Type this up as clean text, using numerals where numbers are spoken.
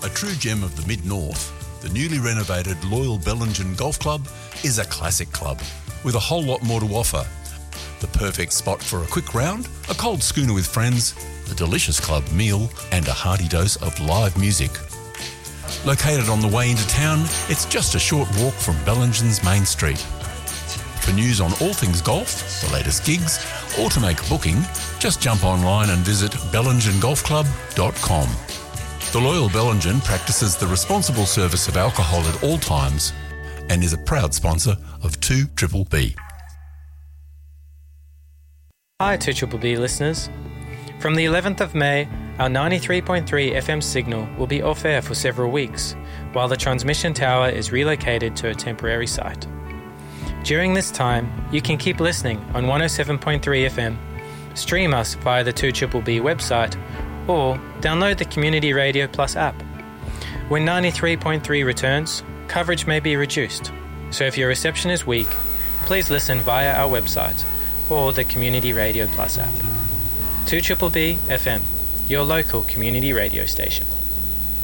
A true gem of the Mid-North, the newly renovated Loyal Bellingen Golf Club is a classic club with a whole lot more to offer. The perfect spot for a quick round, a cold schooner with friends, a delicious club meal and a hearty dose of live music. Located on the way into town, it's just a short walk from Bellingen's Main Street. For news on all things golf, the latest gigs, or to make a booking, just jump online and visit bellingengolfclub.com. The Loyal Bellingen practices the responsible service of alcohol at all times and is a proud sponsor of 2BBB. Hi 2BBB listeners. From the 11th of May, our 93.3 FM signal will be off air for several weeks, while the transmission tower is relocated to a temporary site. During this time, you can keep listening on 107.3 FM, stream us via the 2BBB website, or download the Community Radio Plus app. When 93.3 returns, coverage may be reduced, so if your reception is weak, please listen via our website or the Community Radio Plus app. 2BBB FM, your local community radio station.